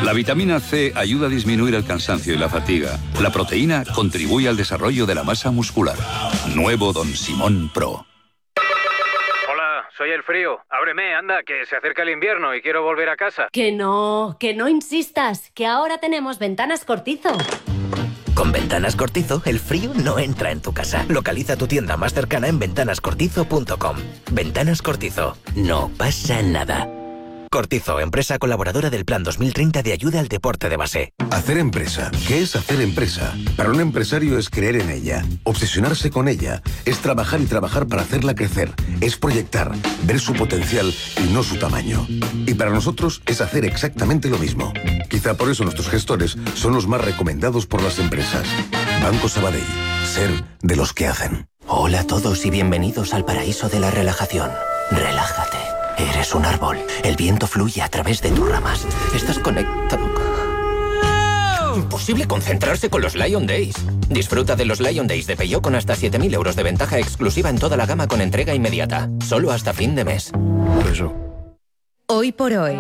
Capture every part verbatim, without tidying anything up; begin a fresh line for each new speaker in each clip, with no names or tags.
La vitamina C ayuda a disminuir el cansancio y la fatiga. La proteína contribuye al desarrollo de la masa muscular. Nuevo Don Simón Pro.
Hola, soy el frío. Ábreme, anda, que se acerca el invierno y quiero volver a casa.
Que no, que no insistas, que ahora tenemos Ventanas Cortizo.
Con Ventanas Cortizo, el frío no entra en tu casa. Localiza tu tienda más cercana en ventanas cortizo punto com. Ventanas Cortizo. No pasa nada. Cortizo, empresa colaboradora del Plan dos mil treinta de ayuda al deporte de base.
Hacer empresa. ¿Qué es hacer empresa? Para un empresario es creer en ella, obsesionarse con ella, es trabajar y trabajar para hacerla crecer, es proyectar, ver su potencial y no su tamaño. Y para nosotros es hacer exactamente lo mismo. Quizá por eso nuestros gestores son los más recomendados por las empresas. Banco Sabadell. Ser de los que hacen.
Hola a todos y bienvenidos al paraíso de la relajación. Relájate. Eres un árbol. El viento fluye a través de tus ramas. Estás conectado. Imposible concentrarse con los Lion Days. Disfruta de los Lion Days de Peugeot con hasta siete mil euros de ventaja exclusiva en toda la gama con entrega inmediata. Solo hasta fin de mes.
Eso.
Hoy por hoy.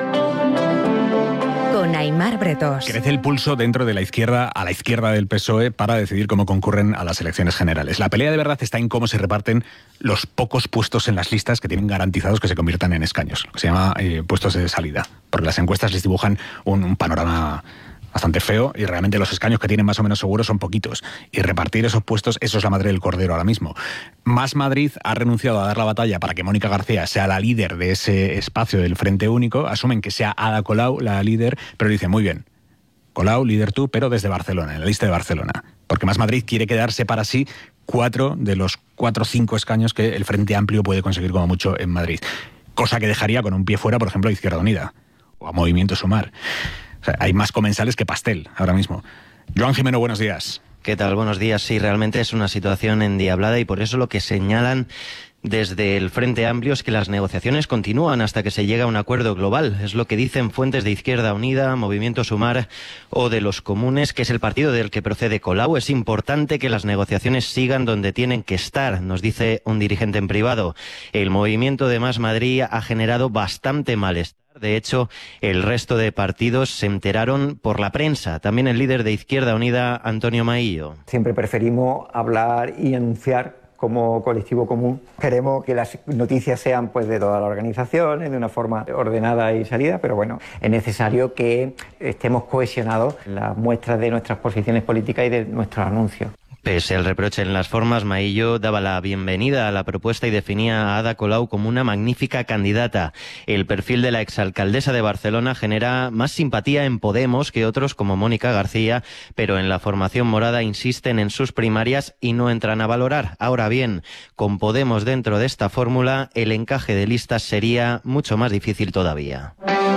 Con Aimar Bretos.
Crece el pulso dentro de la izquierda, a la izquierda del P S O E, para decidir cómo concurren a las elecciones generales. La pelea de verdad está en cómo se reparten los pocos puestos en las listas que tienen garantizados que se conviertan en escaños, lo que se llama eh, puestos de salida, porque las encuestas les dibujan un, un panorama bastante feo y realmente los escaños que tienen más o menos seguros son poquitos. Y repartir esos puestos, eso es la madre del cordero ahora mismo. Más Madrid ha renunciado a dar la batalla para que Mónica García sea la líder de ese espacio del Frente Único. Asumen que sea Ada Colau la líder, pero dicen, muy bien, Colau, líder tú, pero desde Barcelona, en la lista de Barcelona. Porque Más Madrid quiere quedarse para sí cuatro de los cuatro o cinco escaños que el Frente Amplio puede conseguir como mucho en Madrid. Cosa que dejaría con un pie fuera, por ejemplo, a Izquierda Unida o a Movimiento Sumar. O sea, hay más comensales que pastel ahora mismo. Joan Jimeno, buenos días.
¿Qué tal? Buenos días. Sí, realmente es una situación endiablada y por eso lo que señalan desde el Frente Amplio es que las negociaciones continúan hasta que se llegue a un acuerdo global. Es lo que dicen fuentes de Izquierda Unida, Movimiento Sumar o de los Comunes, que es el partido del que procede Colau. Es importante que las negociaciones sigan donde tienen que estar, nos dice un dirigente en privado. El movimiento de Más Madrid ha generado bastante malestar. De hecho, el resto de partidos se enteraron por la prensa. También el líder de Izquierda Unida, Antonio Maillo.
Siempre preferimos hablar y anunciar como colectivo común. Queremos que las noticias sean pues de todas las organizaciones, de una forma ordenada y salida, pero bueno, es necesario que estemos cohesionados en las muestras de nuestras posiciones políticas y de nuestros anuncios.
Pese al reproche en las formas, Maillo daba la bienvenida a la propuesta y definía a Ada Colau como una magnífica candidata. El perfil de la exalcaldesa de Barcelona genera más simpatía en Podemos que otros como Mónica García, pero en la formación morada insisten en sus primarias y no entran a valorar. Ahora bien, con Podemos dentro de esta fórmula, el encaje de listas sería mucho más difícil todavía.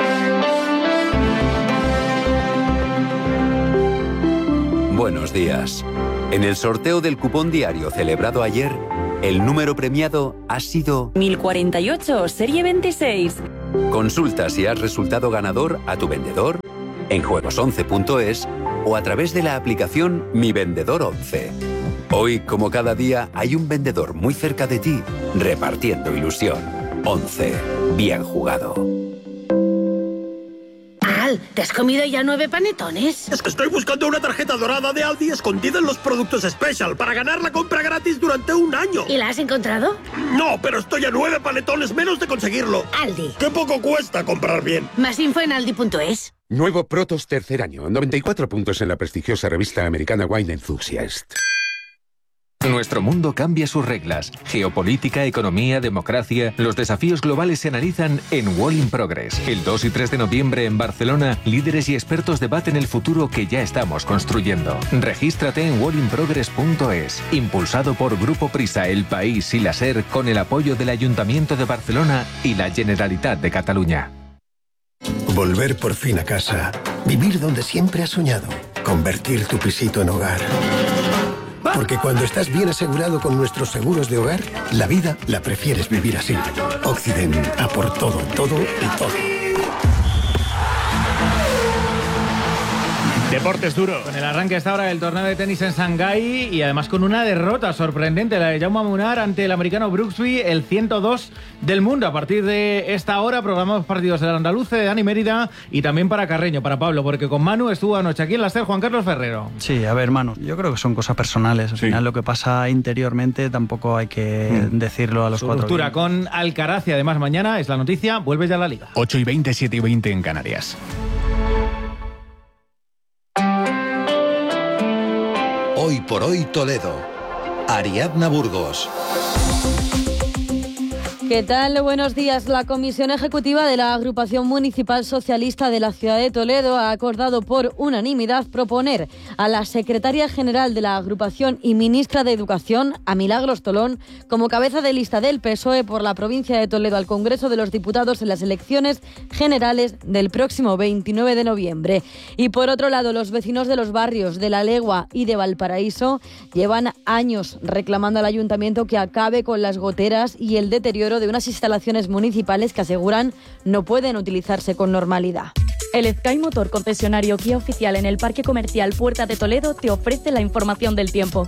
Buenos días. En el sorteo del cupón diario celebrado ayer, el número premiado ha sido
mil cuarenta y ocho, serie veintiséis.
Consulta si has resultado ganador a tu vendedor, en juegos once punto es o a través de la aplicación Mi Vendedor once. Hoy, como cada día, hay un vendedor muy cerca de ti, repartiendo ilusión. once. Bien jugado.
¿Te has comido ya nueve panetones?
Es que estoy buscando una tarjeta dorada de Aldi escondida en los productos Special para ganar la compra gratis durante un año.
¿Y la has encontrado?
No, pero estoy a nueve panetones menos de conseguirlo.
Aldi.
¡Qué poco cuesta comprar bien!
Más info en aldi punto es.
Nuevo Protos tercer año, noventa y cuatro puntos en la prestigiosa revista americana Wine Enthusiast.
Nuestro mundo cambia sus reglas. Geopolítica, economía, democracia. Los desafíos globales se analizan en World in Progress. El dos y tres de noviembre en Barcelona, líderes y expertos debaten el futuro que ya estamos construyendo. Regístrate en world in progress punto es. Impulsado por Grupo Prisa, El País y la SER, con el apoyo del Ayuntamiento de Barcelona y la Generalitat de Cataluña.
Volver por fin a casa. Vivir donde siempre has soñado. Convertir tu pisito en hogar. Porque cuando estás bien asegurado con nuestros seguros de hogar, la vida la prefieres vivir así. Occident, a por todo, todo y todo.
De Deportes duro.
Con el arranque hasta ahora del torneo de tenis en Shanghái y además con una derrota sorprendente, la de Jaume Munar ante el americano Brooksby, el ciento dos del mundo. A partir de esta hora programamos partidos del Andaluce, de Dani Mérida y también para Carreño, para Pablo, porque con Manu estuvo anoche aquí en la SER Juan Carlos Ferrero.
Sí, a ver, Manu, yo creo que son cosas personales. Al sí. final lo que pasa interiormente tampoco hay que mm. decirlo a los
Su
cuatro.
Ruptura con Alcaraz y además mañana es la noticia, vuelve ya a la Liga.
ocho y veinte, siete y veinte en Canarias.
Hoy por hoy Toledo. Ariadna Burgos.
¿Qué tal? Buenos días. La Comisión Ejecutiva de la Agrupación Municipal Socialista de la Ciudad de Toledo ha acordado por unanimidad proponer a la Secretaria General de la agrupación y Ministra de Educación, a Milagros Tolón, como cabeza de lista del P S O E por la provincia de Toledo al Congreso de los Diputados en las elecciones generales del próximo veintinueve de noviembre. Y por otro lado, los vecinos de los barrios de La Legua y de Valparaíso llevan años reclamando al Ayuntamiento que acabe con las goteras y el deterioro de unas instalaciones municipales que aseguran no pueden utilizarse con normalidad.
El Sky Motor, concesionario Kia oficial en el Parque Comercial Puerta de Toledo, te ofrece la información del tiempo.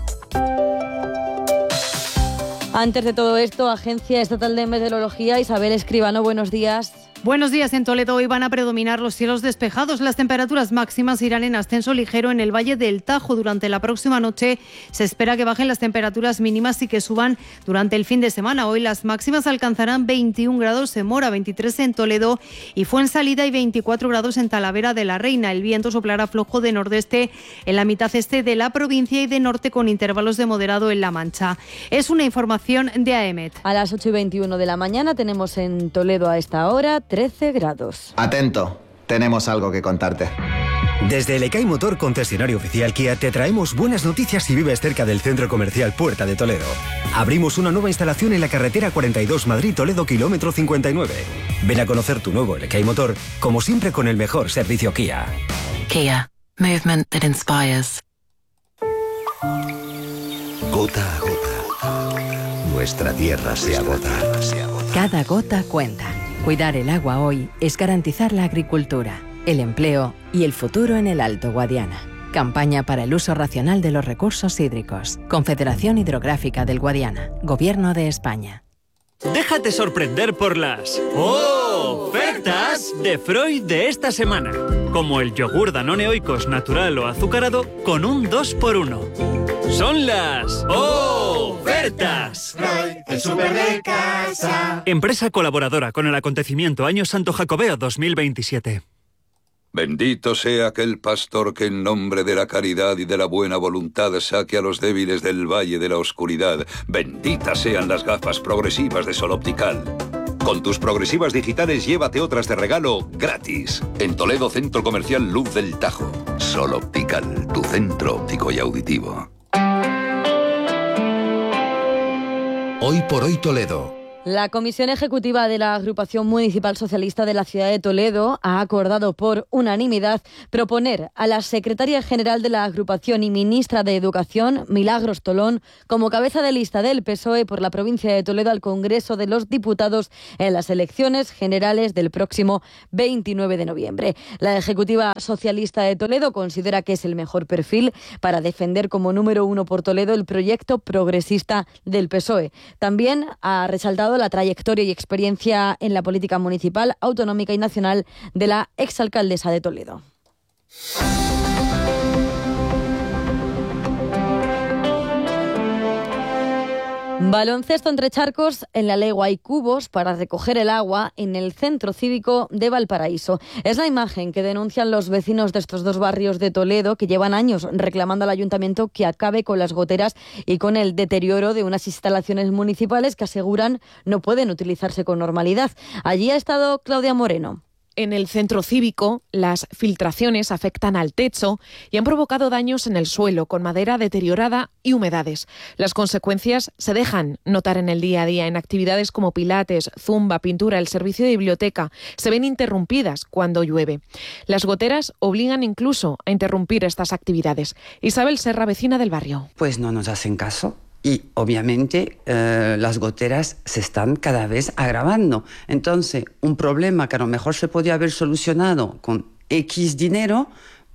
Antes de todo esto, Agencia Estatal de Meteorología, Isabel Escribano, buenos días.
Buenos días. En Toledo hoy van a predominar los cielos despejados. Las temperaturas máximas irán en ascenso ligero en el Valle del Tajo. Durante la próxima noche se espera que bajen las temperaturas mínimas y que suban durante el fin de semana. Hoy las máximas alcanzarán veintiún grados en Mora, veintitrés en Toledo y Fuensalida y veinticuatro grados en Talavera de la Reina. El viento soplará flojo de nordeste en la mitad este de la provincia y de norte con intervalos de moderado en La Mancha. Es una información de A E M E T.
A las ocho y veintiuno de la mañana tenemos en Toledo a esta hora trece grados.
Atento, tenemos algo que contarte.
Desde el Sky Motor, concesionario oficial Kia, te traemos buenas noticias si vives cerca del centro comercial Puerta de Toledo. Abrimos una nueva instalación en la carretera cuarenta y dos Madrid-Toledo, kilómetro cincuenta y nueve. Ven a conocer tu nuevo Sky Motor, como siempre con el mejor servicio Kia.
Kia, movement that inspires.
Gota a gota, nuestra tierra se agota.
Cada gota cuenta. Cuidar el agua hoy es garantizar la agricultura, el empleo y el futuro en el Alto Guadiana. Campaña para el uso racional de los recursos hídricos. Confederación Hidrográfica del Guadiana. Gobierno de España.
Déjate sorprender por las ofertas de Freud de esta semana. Como el yogur Danone Oikos natural o azucarado con un dos por uno. Son las ofertas.
Freud, el súper de casa.
Empresa colaboradora con el acontecimiento Año Santo Jacobeo dos mil veintisiete.
Bendito sea aquel pastor que en nombre de la caridad y de la buena voluntad saque a los débiles del valle de la oscuridad. Benditas sean las gafas progresivas de Sol Optical. Con tus progresivas digitales llévate otras de regalo gratis. En Toledo, Centro Comercial Luz del Tajo. Sol Optical, tu centro óptico y auditivo.
Hoy por hoy Toledo.
La Comisión Ejecutiva de la Agrupación Municipal Socialista de la Ciudad de Toledo ha acordado por unanimidad proponer a la Secretaria General de la Agrupación y Ministra de Educación, Milagros Tolón, como cabeza de lista del P S O E por la provincia de Toledo al Congreso de los Diputados en las elecciones generales del próximo veintinueve de noviembre. La Ejecutiva Socialista de Toledo considera que es el mejor perfil para defender como número uno por Toledo el proyecto progresista del P S O E. También ha resaltado la trayectoria y experiencia en la política municipal, autonómica y nacional de la exalcaldesa de Toledo. Baloncesto entre charcos. En La Legua hay cubos para recoger el agua en el centro cívico de Valparaíso. Es la imagen que denuncian los vecinos de estos dos barrios de Toledo que llevan años reclamando al ayuntamiento que acabe con las goteras y con el deterioro de unas instalaciones municipales que aseguran no pueden utilizarse con normalidad. Allí ha estado Claudia Moreno.
En el centro cívico, las filtraciones afectan al techo y han provocado daños en el suelo, con madera deteriorada y humedades. Las consecuencias se dejan notar en el día a día. En actividades como pilates, zumba, pintura, el servicio de biblioteca se ven interrumpidas cuando llueve. Las goteras obligan incluso a interrumpir estas actividades. Isabel Serra, vecina del barrio.
Pues no nos hacen caso. Y obviamente eh, las goteras se están cada vez agravando. Entonces, un problema que a lo mejor se podía haber solucionado con X dinero, pues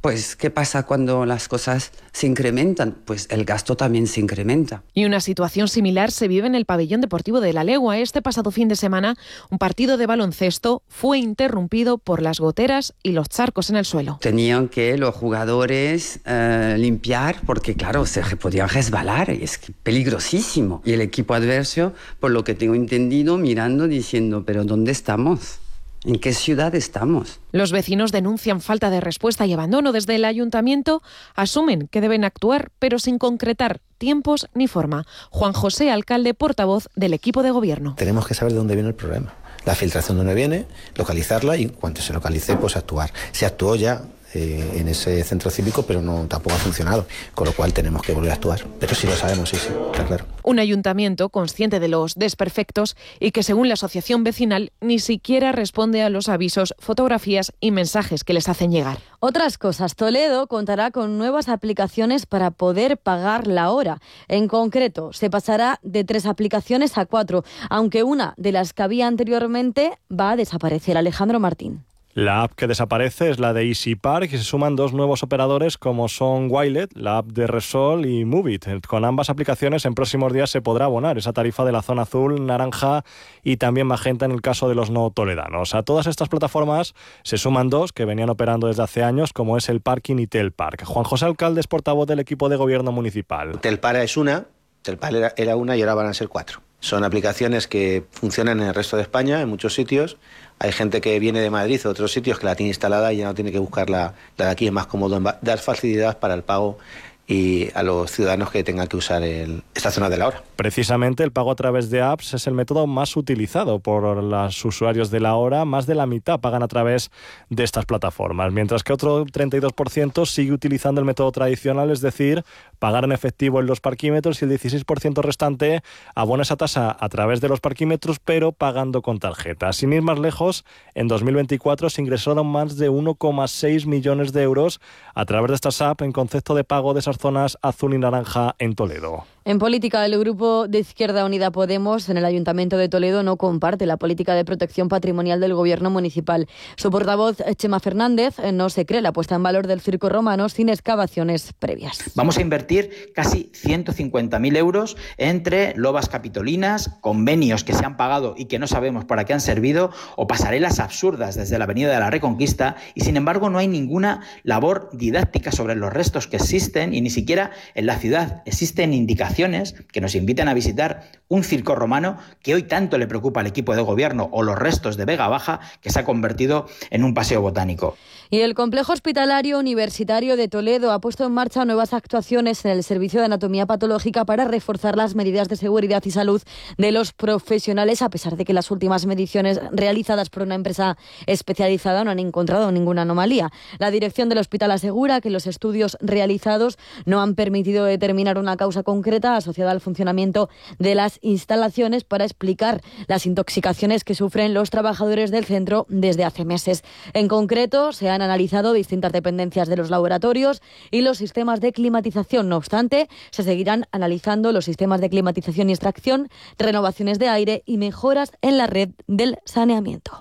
Pues, ¿qué pasa cuando las cosas se incrementan? Pues el gasto también se incrementa.
Y una situación similar se vive en el pabellón deportivo de La Legua. Este pasado fin de semana, un partido de baloncesto fue interrumpido por las goteras y los charcos en el suelo.
Tenían que los jugadores eh, limpiar porque, claro, se podían resbalar. Y es peligrosísimo. Y el equipo adverso, por lo que tengo entendido, mirando, diciendo, ¿pero dónde estamos? ¿En qué ciudad estamos?
Los vecinos denuncian falta de respuesta y abandono. Desde el ayuntamiento asumen que deben actuar, pero sin concretar tiempos ni forma. Juan José, alcalde, portavoz del equipo de gobierno.
Tenemos que saber de dónde viene el problema. La filtración de dónde viene, localizarla y cuando se localice, pues actuar. Se actuó ya eh, en ese centro cívico, pero no tampoco ha funcionado, con lo cual tenemos que volver a actuar. Pero sí lo sabemos, sí, sí, está claro.
Un ayuntamiento consciente de los desperfectos y que, según la asociación vecinal, ni siquiera responde a los avisos, fotografías y mensajes que les hacen llegar.
Otras cosas. Toledo contará con nuevas aplicaciones para poder pagar la hora. En concreto, se pasará de tres aplicaciones a cuatro, aunque una de las que había anteriormente va a desaparecer. Alejandro Martín.
La app que desaparece es la de Easy Park y se suman dos nuevos operadores como son Wilet, la app de Resol, y Movit. Con ambas aplicaciones en próximos días se podrá abonar esa tarifa de la zona azul, naranja y también magenta en el caso de los no toledanos. A todas estas plataformas se suman dos que venían operando desde hace años, como es el Parking y Telpark. Juan José Alcalde es portavoz del equipo de gobierno municipal.
Telpark es una, Telpark era, era una y ahora van a ser cuatro. Son aplicaciones que funcionan en el resto de España, en muchos sitios. Hay gente que viene de Madrid o otros sitios que la tiene instalada y ya no tiene que buscarla. La de aquí es más cómodo, dar facilidad para el pago y a los ciudadanos que tengan que usar el, esta zona de la hora.
Precisamente el pago a través de apps es el método más utilizado por los usuarios de la hora. Más de la mitad pagan a través de estas plataformas, mientras que otro treinta y dos por ciento sigue utilizando el método tradicional, es decir, pagar en efectivo en los parquímetros, y el dieciséis por ciento restante abona esa tasa a través de los parquímetros, pero pagando con tarjeta. Sin ir más lejos, en dos mil veinticuatro se ingresaron más de uno coma seis millones de euros a través de estas apps en concepto de pago de esas zonas azul y naranja en Toledo.
En política, el grupo de Izquierda Unida Podemos en el Ayuntamiento de Toledo no comparte la política de protección patrimonial del gobierno municipal. Su portavoz, Chema Fernández, no se cree la puesta en valor del circo romano sin excavaciones previas.
Vamos a invertir casi ciento cincuenta mil euros entre lobas capitolinas, convenios que se han pagado y que no sabemos para qué han servido, o pasarelas absurdas desde la Avenida de la Reconquista, y sin embargo no hay ninguna labor didáctica sobre los restos que existen, y ni siquiera en la ciudad existen indicaciones que nos invitan a visitar un circo romano que hoy tanto le preocupa al equipo de gobierno, o los restos de Vega Baja, que se ha convertido en un paseo botánico.
Y el Complejo Hospitalario Universitario de Toledo ha puesto en marcha nuevas actuaciones en el servicio de anatomía patológica para reforzar las medidas de seguridad y salud de los profesionales, a pesar de que las últimas mediciones realizadas por una empresa especializada no han encontrado ninguna anomalía. La dirección del hospital asegura que los estudios realizados no han permitido determinar una causa concreta asociada al funcionamiento de las instalaciones para explicar las intoxicaciones que sufren los trabajadores del centro desde hace meses. En concreto, se han analizado distintas dependencias de los laboratorios y los sistemas de climatización. No obstante, se seguirán analizando los sistemas de climatización y extracción, renovaciones de aire y mejoras en la red del saneamiento.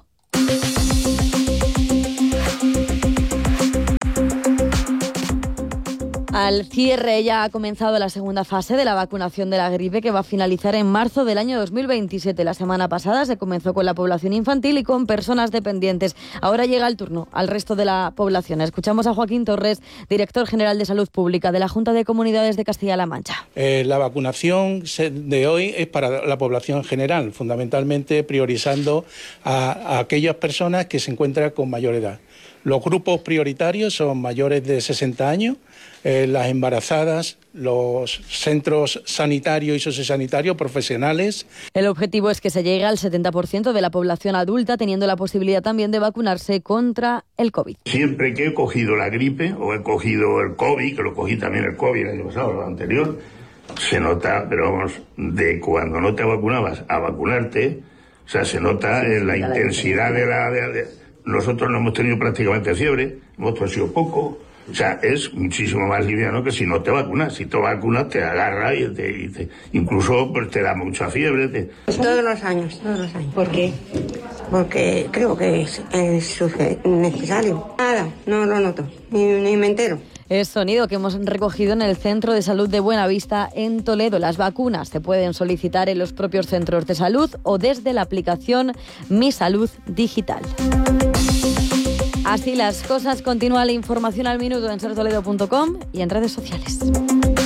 Al cierre ya ha comenzado la segunda fase de la vacunación de la gripe, que va a finalizar en marzo del año dos mil veintisiete. La semana pasada se comenzó con la población infantil y con personas dependientes. Ahora llega el turno al resto de la población. Escuchamos a Joaquín Torres, director general de Salud Pública de la Junta de Comunidades de Castilla-La Mancha.
Eh, la vacunación de hoy es para la población general, fundamentalmente priorizando a, a aquellas personas que se encuentran con mayor edad. Los grupos prioritarios son mayores de sesenta años, eh, las embarazadas, los centros sanitarios y sociosanitarios profesionales.
El objetivo es que se llegue al setenta por ciento de la población adulta, teniendo la posibilidad también de vacunarse contra el COVID.
Siempre que he cogido la gripe o he cogido el COVID, que lo cogí también el COVID el año pasado, el anterior, se nota, pero vamos, de cuando no te vacunabas a vacunarte, o sea, se nota en la intensidad de la... De, de, nosotros no hemos tenido prácticamente fiebre, hemos tosido poco, O sea, es muchísimo más liviano que si no te vacunas. Si te vacunas te agarra y te, y te incluso pues, te da mucha fiebre. Te...
Todos los años, todos los años. ¿Por qué? Porque creo que es, es necesario. Nada, no lo noto, ni, ni me entero.
Es sonido que hemos recogido en el Centro de Salud de Buenavista en Toledo. Las vacunas se pueden solicitar en los propios centros de salud o desde la aplicación Mi Salud Digital. Así las cosas, continúa la información al minuto en ser toledo punto com y en redes sociales.